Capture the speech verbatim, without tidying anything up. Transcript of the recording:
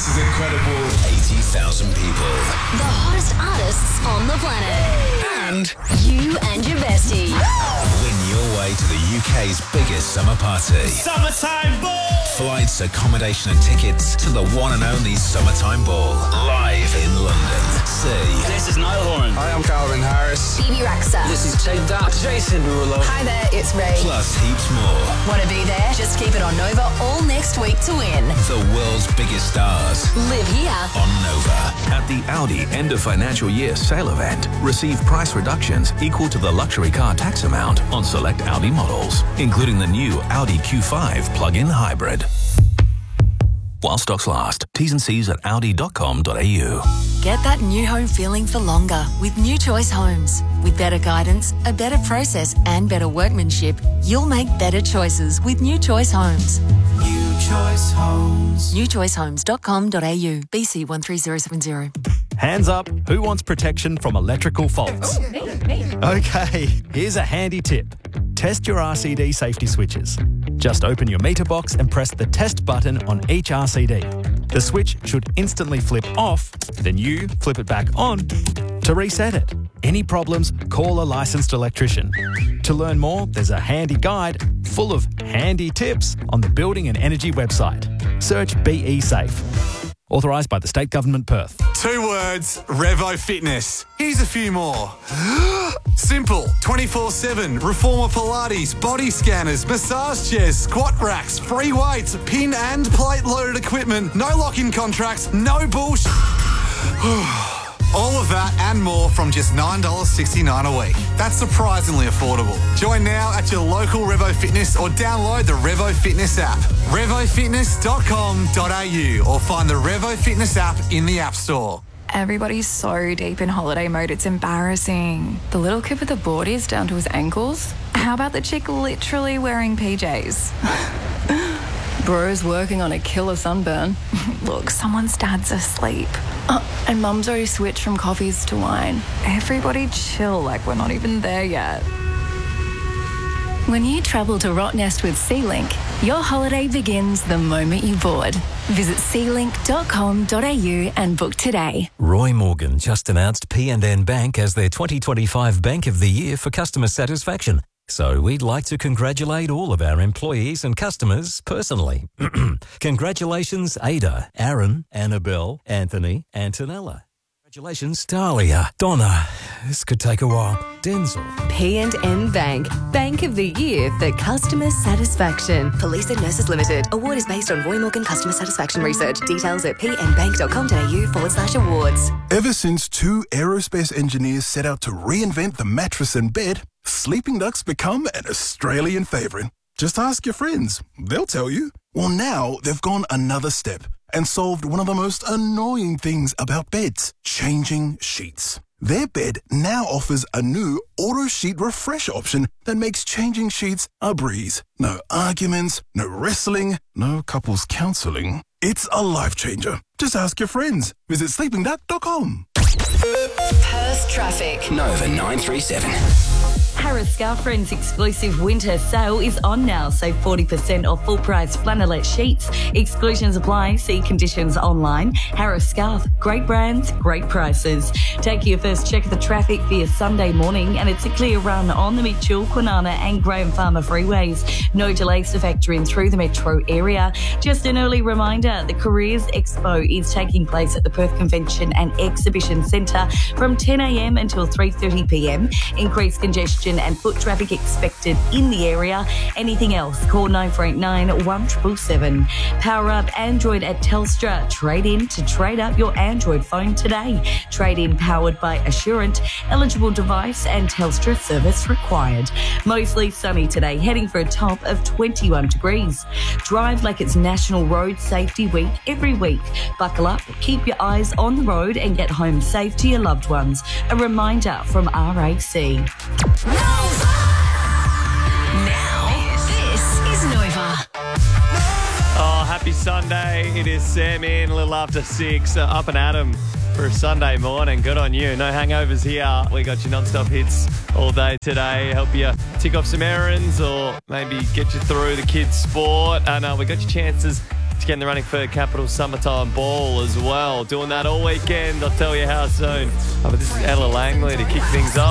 is incredible. eighty thousand people. The hottest artists on the planet. And You and your bestie. win your way to the U K's biggest summer party. Summertime Ball! Flights, accommodation and tickets to the one and only Summertime Ball. Live in London. See. This is Niall Horan. Hi, I'm Calvin Harris. Phoebe Raxa. This is Tate Duck. Jason Derulo. Hi there, it's Ray. Plus heaps more. Want to be there? Just keep it on Nova all next week to win. The world's biggest stars Live here. on Nova. At the Audi end of financial year sale event, receive price reductions equal to the luxury car tax amount on select Audi models, including the new Audi Q five plug-in hybrid. While stocks last. T's and C's at audi dot com dot a u. Get that new home feeling for longer with New Choice Homes. With better guidance, a better process and better workmanship, you'll make better choices with New Choice Homes. New Choice Homes. new choice homes dot com dot a u. B C one three zero seven zero. Hands up, who wants protection from electrical faults? Me, me. Okay, here's a handy tip. Test your R C D safety switches. Just open your meter box and press the test button on each R C D. The switch should instantly flip off, then you flip it back on to reset it. Any problems, call a licensed electrician. To learn more, there's a handy guide full of handy tips on the Building and Energy website. Search B E Safe. Authorised by the State Government Perth. Two words, Revo Fitness. Here's a few more. Simple, twenty-four seven, Reformer Pilates, body scanners, massage chairs, squat racks, free weights, pin and plate loaded equipment, no lock-in contracts, no bullshit. All of that and more from just nine dollars sixty-nine a week. That's surprisingly affordable. Join now at your local Revo Fitness or download the Revo Fitness app. revo fitness dot com dot a u or find the Revo Fitness app in the App Store. Everybody's so deep in holiday mode, it's embarrassing. The little kid with the boardies down to his ankles? How about the chick literally wearing P Js? Bro's working on a killer sunburn. Look, someone's dad's asleep. Uh, and mum's already switched from coffees to wine. Everybody chill, like we're not even there yet. When you travel to Rottnest with SeaLink, your holiday begins the moment you board. Visit sea link dot com dot a u and book today. Roy Morgan just announced P and N Bank as their twenty twenty-five Bank of the Year for customer satisfaction. So we'd like to congratulate all of our employees and customers personally. Congratulations, Ada, Aaron, Annabelle, Anthony, Antonella. Congratulations, Dahlia, Donna. This could take a while. Denzel. P and N Bank, Bank of the Year for customer satisfaction. Police and Nurses Limited. Award is based on Roy Morgan Customer Satisfaction Research. Details at p n bank dot com dot a u forward slash awards. Ever since two aerospace engineers set out to reinvent the mattress and bed, Sleeping Duck's become an Australian favourite. Just ask your friends. They'll tell you. Well, now they've gone another step and solved one of the most annoying things about beds, changing sheets. Their bed now offers a new auto sheet refresh option that makes changing sheets a breeze. No arguments, no wrestling, no couples counselling. It's a life changer. Just ask your friends. Visit sleeping duck dot com. Perth traffic. Nova nine three seven. Harris Scarf Friends exclusive winter sale is on now. Save forty percent off full price flannelette sheets. Exclusions apply. See conditions online. Harris Scarf. Great brands, great prices. Take your first check of the traffic for your Sunday morning, and it's a clear run on the Mitchell, Kwinana and Graham Farmer freeways. No delays to factor in through the metro area. Just an early reminder, the Careers Expo is taking place at the Perth Convention and Exhibition Centre from ten a m until three thirty p m. Increased congestion and foot traffic expected in the area. Anything else, call nine four eight nine, one seven seven seven. Power up Android at Telstra. Trade in to trade up your Android phone today. Trade in powered by Assurant. Eligible device and Telstra service required. Mostly sunny today, heading for a top of twenty-one degrees. Drive like it's National Road Safety Week every week. Buckle up, keep your eyes on the road and get home safe to your loved ones. A reminder from R A C. Now, this is Nova. Oh, happy Sunday. It is Sam in a little after six, uh, up and at 'em for a Sunday morning. Good on you. No hangovers here. We got your non-stop hits all day today. Help you tick off some errands or maybe get you through the kids' sport. And uh, we got your chances to get in the running for Capital Summertime Ball as well. Doing that all weekend. I'll tell you how soon. Oh, but this is Ella Langley to kick things off.